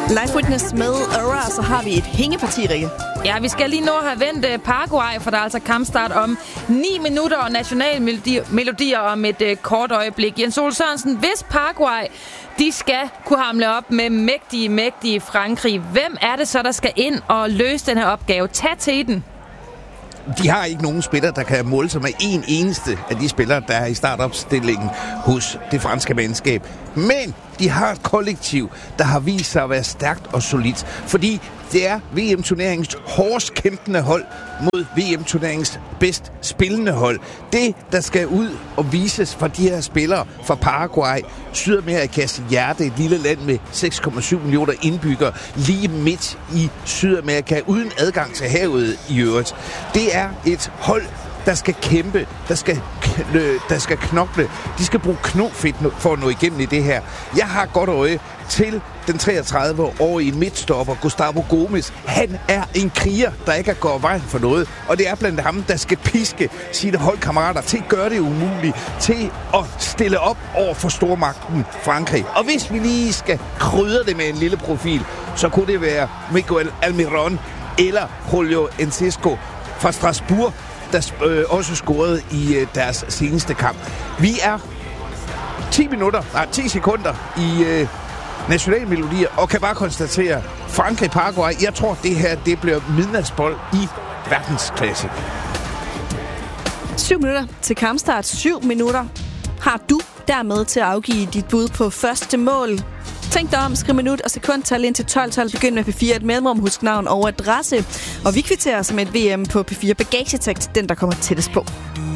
Live Witness med Aura, så har vi et hængeparti, Rikke. Ja, vi skal lige nå at have vendt Paraguay, for der er altså kampstart om 9 minutter og nationalmelodier om et kort øjeblik. Jens Ole Sørensen, hvis Paraguay de skal kunne hamle op med mægtige Frankrig, hvem er det så, der skal ind og løse den her opgave? Tag til den. De har ikke nogen spillere, der kan måle sig med en eneste af de spillere, der er i startopstillingen hos det franske mandskab. Men de har et kollektiv, der har vist sig at være stærkt og solidt. Fordi det er VM-turneringens hårdest kæmpende hold mod VM-turneringens bedst spillende hold. Det, der skal ud og vises fra de her spillere fra Paraguay, Sydamerikas hjerte, et lille land med 6,7 millioner indbyggere, lige midt i Sydamerika, uden adgang til havet i øvrigt. Det er et hold, der skal kæmpe, der skal knokle. De skal bruge knofedt for at nå igennem i det her. Jeg har godt øje til den 33-årige midtstopper Gustavo Gomes. Han er en kriger, der ikke går vejen for noget. Og det er blandt ham, der skal piske sine holdkammerater til at gøre det umuligt, til at stille op over for stormagten Frankrig. Og hvis vi lige skal krydre det med en lille profil, så kunne det være Miguel Almirón eller Julio Enciso fra Strasbourg, der også scorede i deres seneste kamp. Vi er 10 sekunder i nationalmelodier, og kan bare konstatere, Frankrig-Paraguay, jeg tror, det her det bliver midnatsbold i verdensklasse. 7 minutter til kampstart. 7 minutter har du dermed til at afgive dit bud på første mål. Tænk dig om, skriv minut og sekundtal ind til 12. Begynd med P4, et mellemrum, husk navn og adresse. Og vi kvitterer som et VM på P4 bagagetekst, den der kommer tættest på.